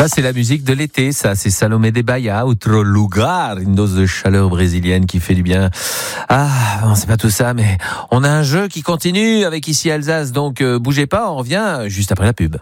Ça, c'est la musique de l'été, ça. C'est Salomé de Bahia, Outro Lugar, une dose de chaleur brésilienne qui fait du bien. Ah, bon, c'est pas tout ça, mais on a un jeu qui continue avec Ici Alsace, donc bougez pas, on revient juste après la pub.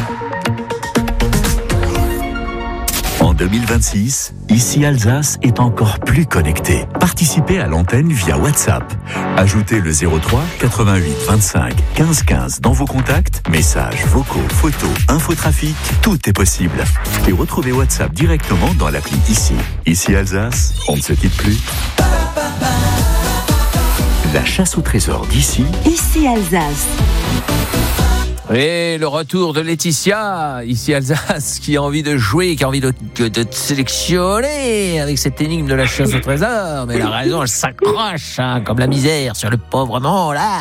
En 2026, Ici Alsace est encore plus connecté. Participez à l'antenne via WhatsApp. Ajoutez le 03 88 25 15 15 dans vos contacts, messages, vocaux, photos, infotrafic, tout est possible. Et retrouvez WhatsApp directement dans l'appli Ici. Ici Alsace, on ne se quitte plus. La chasse au trésor d'ici. Ici Alsace. Et le retour de Laetitia, Ici Alsace, qui a envie de jouer, qui a envie de te sélectionner avec cette énigme de la chasse au trésor. Mais la raison, elle s'accroche, comme la misère sur le pauvre monde, là.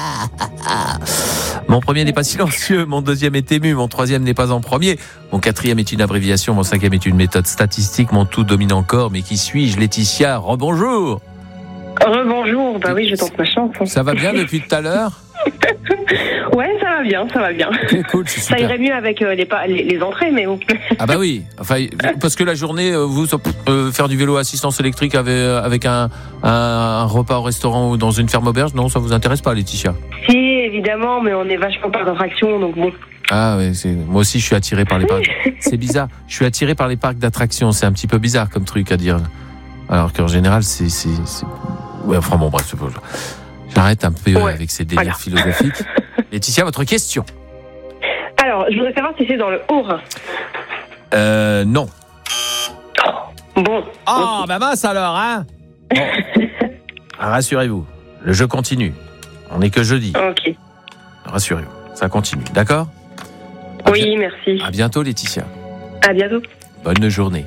Mon premier n'est pas silencieux, mon deuxième est ému, mon troisième n'est pas en premier, mon quatrième est une abréviation, mon cinquième est une méthode statistique, mon tout domine encore. Mais qui suis-je, Laetitia? Rebonjour. Rebonjour, bah oui, je tente ma chance. Ça va bien depuis tout à l'heure? Ouais, ça va bien, ça va bien. Okay, cool, c'est super. Ça irait mieux avec les entrées, mais bon. Ah bah oui, enfin, parce que la journée, vous, faire du vélo à assistance électrique avec un repas au restaurant ou dans une ferme auberge, non, ça vous intéresse pas, Laetitia? Si, évidemment, mais on est vachement par d'attraction, donc bon. Ah oui, moi aussi je suis attiré par les parcs. C'est bizarre, je suis attiré par les parcs d'attractions, c'est un petit peu bizarre comme truc à dire. Alors qu'en général, c'est... Ouais, enfin bon, bref, j'arrête un peu avec ces délires philosophiques. Laetitia, votre question? Alors, je voudrais savoir si c'est dans le Haut-Rhin. Non. Bon. Oh, okay. Bah mince alors, hein. Bon. Rassurez-vous, le jeu continue. On n'est que jeudi. Ok. Rassurez-vous, ça continue, d'accord? Oui, merci. À bientôt, Laetitia. À bientôt. Bonne journée.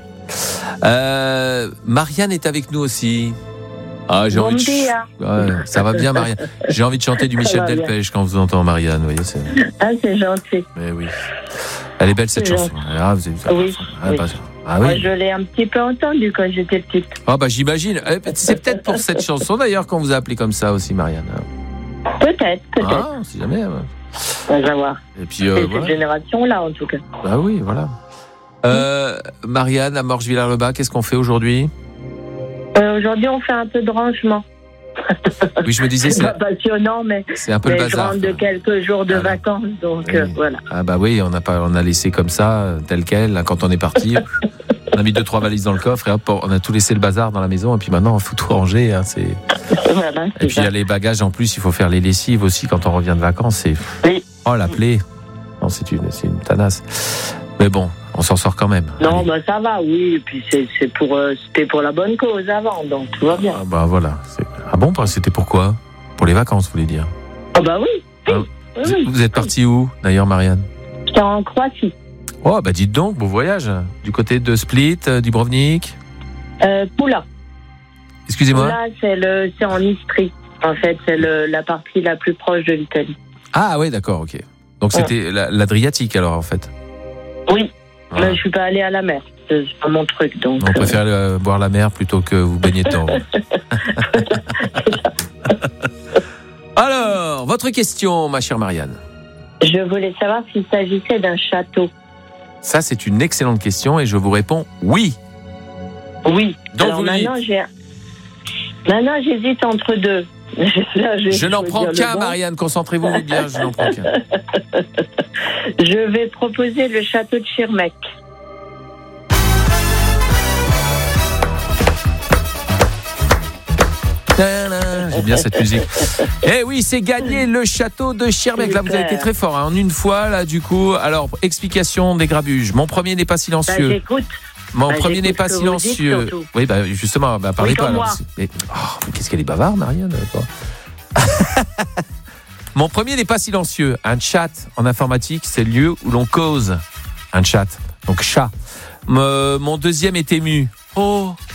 Marianne est avec nous aussi. Ah, j'ai envie de ça va bien, Marianne. J'ai envie de chanter du Michel Delpech quand vous entendez Marianne, vous voyez, c'est... Ah, c'est gentil. Mais oui. Elle est belle cette chanson. Ah, vous avez... Oui. Ah, oui. Ah, oui. Moi, je l'ai un petit peu entendue quand j'étais petite. Ah bah j'imagine. C'est peut-être pour cette chanson d'ailleurs qu'on vous a appelé comme ça aussi, Marianne. Peut-être. Ah, si jamais. On va voir. Et puis c'est voilà. cette génération-là, en tout cas. Bah oui, voilà. Marianne, à Morges-Villars-le-Bas, qu'est-ce qu'on fait aujourd'hui? Aujourd'hui, on fait un peu de rangement. Oui, je me disais, c'est pas passionnant, mais c'est un peu le bazar. Je rentre de quelques jours de vacances, donc oui. Voilà. Ah bah oui, on a laissé comme ça, tel quel, quand on est parti. On a mis 2-3 valises dans le coffre et hop, on a tout laissé le bazar dans la maison et puis maintenant on faut tout ranger. Hein, voilà, et puis il y a les bagages en plus, il faut faire les lessives aussi quand on revient de vacances. Oui. Oh la plaie. Non, c'est une tanasse. Mais bon, on s'en sort quand même. Non, bah ça va, oui. Et puis c'était pour la bonne cause avant, donc tout va bien. Ah bah voilà. Ah bon, c'était pourquoi? Pour les vacances, vous voulez dire? Ah bah oui. Vous êtes parti où d'ailleurs, Marianne? J'étais en Croatie. Oh bah dites donc, beau voyage. Du côté de Split, Dubrovnik. Pula. Excusez-moi. Pula, c'est en Istrie. En fait, c'est la partie la plus proche de l'Italie. Ah ouais, d'accord, ok. Donc c'était l'Adriatique alors en fait. Oui. Mais je suis pas allée à la mer. C'est pas mon truc, donc. On préfère boire la mer plutôt que vous baigner dedans. Alors, votre question, ma chère Marianne. Je voulais savoir s'il s'agissait d'un château. Ça, c'est une excellente question et je vous réponds oui. Oui. Donc alors maintenant, j'hésite entre deux. Je n'en prends qu'un, Marianne, concentrez-vous bien, je n'en prends qu'un. Je vais proposer le château de Schirmeck. J'aime bien cette musique. Eh oui, c'est gagné le château de Schirmeck. Là, vous avez été très fort, hein, en une fois, là, du coup. Alors, explication des grabuges. Mon premier n'est pas silencieux. J'écoute. Mon premier n'est pas silencieux. Dites, oui, bah justement, parlez pas. Alors, mais qu'est-ce qu'elle est bavarde, Marianne, toi. Mon premier n'est pas silencieux. Un chat en informatique, c'est le lieu où l'on cause. Un chat. Donc chat. Mon deuxième est ému. Oh,